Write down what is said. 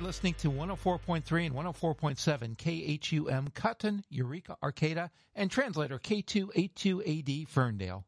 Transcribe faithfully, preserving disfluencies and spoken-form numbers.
listening to one oh four point three and one oh four point seven K H U M Cotton, Eureka, Arcata, and translator K two eighty-two A D Ferndale.